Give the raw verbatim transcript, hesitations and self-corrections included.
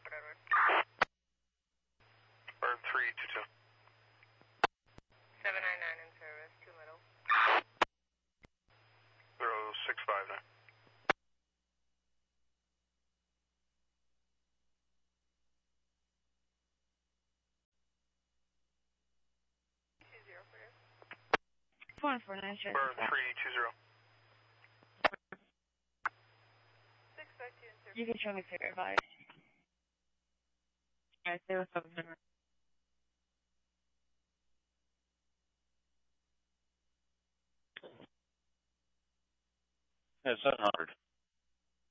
Bird three two two. seven nine nine in service, two middle. Zero six five nine. Two zero for this. four one four nine, sure. Bird three two zero. six five two in service. You can show me figure five. Alright, stay with seven hundred. Yeah, seven hundred.